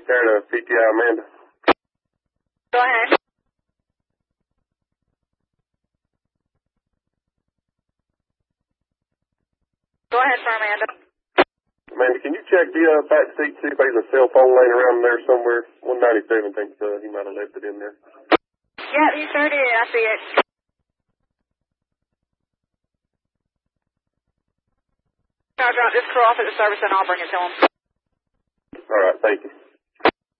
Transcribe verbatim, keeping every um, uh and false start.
Back there to P T I Amanda. Go ahead. Go ahead, sir, Amanda. Amanda, can you check the uh, back seat, see if there's a cell phone laying around there somewhere? one ninety-seven thinks uh, he might have left it in there. Yeah, you sure did. I see it. I'll drop this crew off at the service and I'll bring it to him. All right, thank you.